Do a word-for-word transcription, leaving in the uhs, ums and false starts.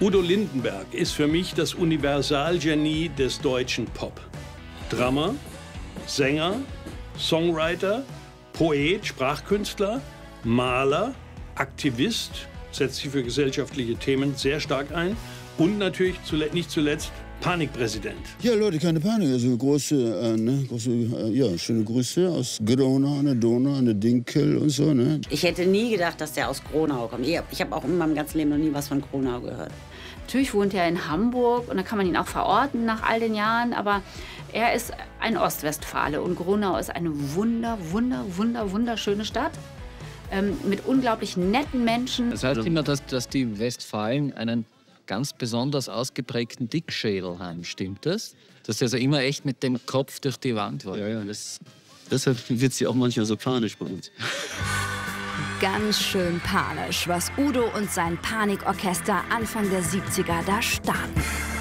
Udo Lindenberg ist für mich das Universalgenie des deutschen Pop. Drummer, Sänger, Songwriter, Poet, Sprachkünstler, Maler, Aktivist, setzt sich für gesellschaftliche Themen sehr stark ein und natürlich zuletzt, nicht zuletzt Panikpräsident. Ja, Leute, keine Panik. Also große, äh, ne, große äh, ja, schöne Grüße aus Gronau an der Donau, an der Dinkel und so. Ne? Ich hätte nie gedacht, dass der aus Gronau kommt. Ich habe auch in meinem ganzen Leben noch nie was von Gronau gehört. Natürlich wohnt er in Hamburg und da kann man ihn auch verorten nach all den Jahren, aber er ist ein Ostwestfale und Gronau ist eine wunder, wunder, wunder, wunderschöne Stadt ähm, mit unglaublich netten Menschen. Das heißt immer, dass, dass die Westfalen einen ganz besonders ausgeprägten Dickschädel haben, stimmt das? Dass sie also immer echt mit dem Kopf durch die Wand wollen. Ja, ja, das, deshalb wird sie auch manchmal so panisch bei uns. Ganz schön panisch, was Udo und sein Panikorchester Anfang der siebziger da starten.